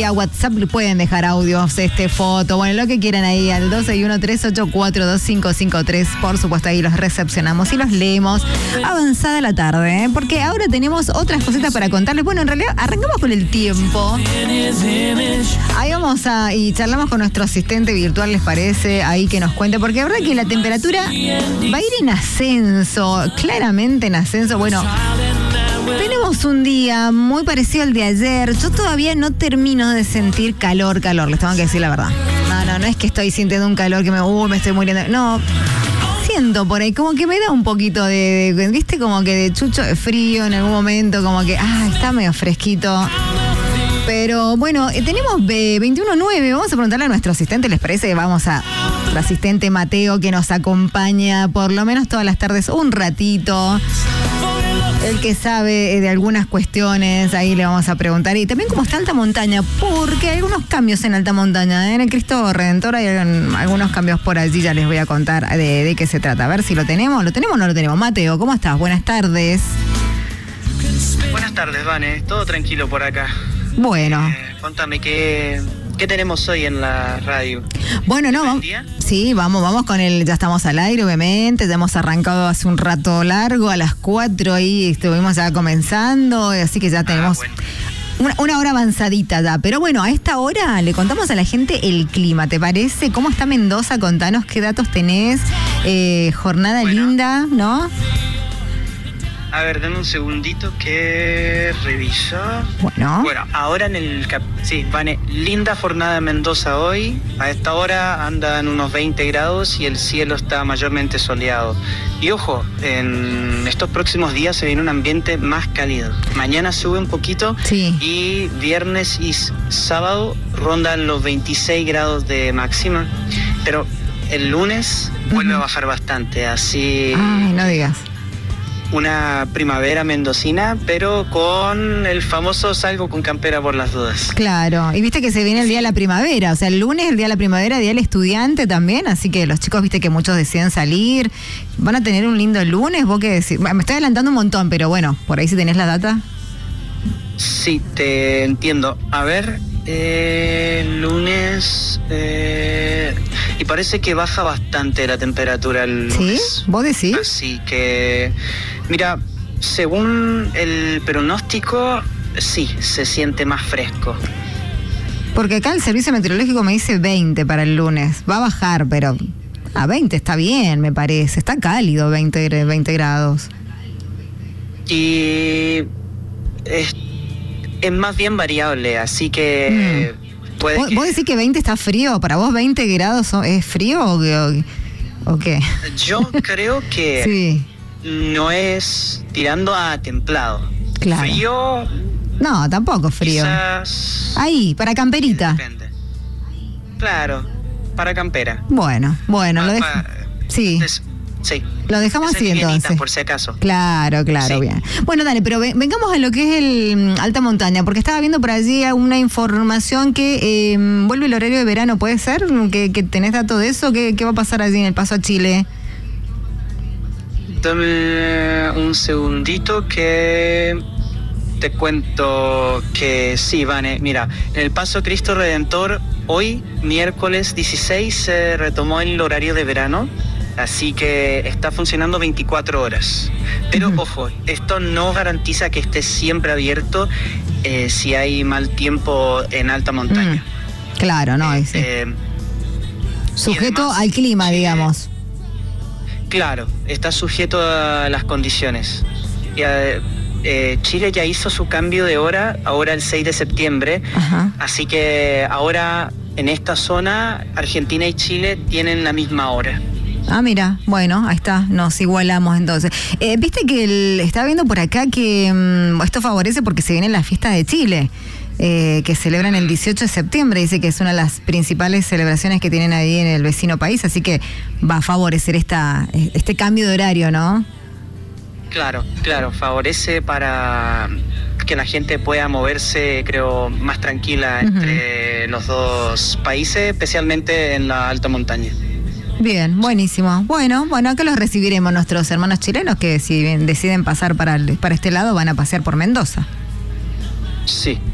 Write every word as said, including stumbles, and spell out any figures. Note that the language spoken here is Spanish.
vía WhatsApp pueden dejar audios, este, foto, bueno, lo que quieran ahí al dos seis uno, tres ocho cuatro, dos cinco cinco tres. Por supuesto, ahí los recepcionamos y los leemos. Avanzada la tarde, ¿eh? Porque ahora tenemos otras cositas para contarles. Bueno, en realidad arrancamos con el tiempo. Ahí vamos a, y charlamos con nuestro asistente virtual, ¿les parece? Ahí que nos cuente, porque la verdad que la temperatura va a ir en ascenso, claramente en ascenso. Bueno, tenemos un día muy parecido al de ayer. Yo todavía no termino de sentir calor, calor, les tengo que decir la verdad. No, no, no es que estoy sintiendo un calor que me, uh, me estoy muriendo. No, siento por ahí, como que me da un poquito de, de, viste, como que de chucho de frío en algún momento, como que, ah, está medio fresquito. Pero bueno, eh, tenemos veintiuno nueve, vamos a preguntarle a nuestro asistente, ¿les parece? Vamos a, el asistente Mateo, que nos acompaña por lo menos todas las tardes un ratito. El que sabe de algunas cuestiones, ahí le vamos a preguntar. Y también cómo está Alta Montaña, porque hay algunos cambios en Alta Montaña. En el Cristo Redentor hay algunos cambios por allí, ya les voy a contar de, de qué se trata. A ver si lo tenemos, ¿lo tenemos o no lo tenemos? Mateo, ¿cómo estás? Buenas tardes. Buenas tardes, Vane. Todo tranquilo por acá. Bueno. Eh, contame, ¿qué, ¿qué tenemos hoy en la radio? Bueno, no, vamos, sí, vamos, vamos con el, ya estamos al aire, obviamente, ya hemos arrancado hace un rato largo, a las cuatro ahí estuvimos ya comenzando, así que ya tenemos ah, bueno. una, una hora avanzadita ya. Pero bueno, a esta hora le contamos a la gente el clima, ¿te parece? ¿Cómo está Mendoza? Contanos qué datos tenés, eh, jornada bueno. linda, ¿no? A ver, dame un segundito que reviso. Bueno. Bueno, ahora en el... Cap- sí, Vane, linda jornada de Mendoza hoy. A esta hora andan unos veinte grados y el cielo está mayormente soleado. Y ojo, en estos próximos días se viene un ambiente más cálido. Mañana sube un poquito sí. y viernes y sábado rondan los veintiséis grados de máxima. Pero el lunes vuelve uh-huh. a bajar bastante, así... Ay, no digas. Una primavera mendocina, pero con el famoso salgo con campera por las dudas. Claro, y viste que se viene el día de la primavera, o sea, el lunes el día de la primavera, día del estudiante también, así que los chicos, viste que muchos deciden salir, van a tener un lindo lunes, vos qué decís, me estoy adelantando un montón, pero bueno, por ahí si tenés la data. Sí, te entiendo. A ver, eh, lunes... Eh, y parece que baja bastante la temperatura el lunes. ¿Sí? ¿Vos decís? Así que, mira, según el pronóstico, sí, se siente más fresco. Porque acá el servicio meteorológico me dice veinte para el lunes. Va a bajar, pero a veinte está bien, me parece. Está cálido, veinte, veinte grados. Y es, es más bien variable, así que... Mm. ¿Vos, que... ¿Vos decís que veinte está frío? ¿Para vos veinte grados es frío o, o, o qué? Yo creo que sí. no es tirando a templado. Claro. Frío... No, tampoco frío. Quizás... Ahí, para camperita. Depende. Claro, para campera. Bueno, bueno. Ah, lo de... para... Sí. Es... Sí. Lo dejamos así entonces. Por si acaso. Claro, claro, sí. Bien. Bueno, dale, pero vengamos a lo que es el Alta Montaña, porque estaba viendo por allí una información que eh, vuelve el horario de verano, ¿puede ser? ¿Que, que tenés dato de eso? ¿Qué, ¿Qué va a pasar allí en el paso a Chile? Dame un segundito que te cuento que sí, Vane. Mira, en el paso Cristo Redentor, hoy, miércoles dieciséis, se retomó el horario de verano. Así que está funcionando veinticuatro horas. Pero uh-huh. ojo, esto no garantiza que esté siempre abierto eh, si hay mal tiempo en alta montaña. Mm. Claro, no. Eh, es, eh, sujeto además, al clima, Chile, digamos. Claro, está sujeto a las condiciones. Y a, eh, Chile ya hizo su cambio de hora, ahora el seis de septiembre. Uh-huh. Así que ahora en esta zona, Argentina y Chile tienen la misma hora. Ah, mira, bueno, ahí está, nos igualamos entonces. Eh, Viste que el, estaba viendo por acá que um, esto favorece porque se vienen las fiestas de Chile, eh, que celebran el dieciocho de septiembre, dice que es una de las principales celebraciones que tienen ahí en el vecino país, así que va a favorecer esta, este cambio de horario, ¿no? Claro, claro, favorece para que la gente pueda moverse, creo, más tranquila entre uh-huh. los dos países, especialmente en la alta montaña. Bien, buenísimo. Bueno, bueno, acá los recibiremos nuestros hermanos chilenos que si deciden pasar para, para este lado van a pasear por Mendoza. Sí.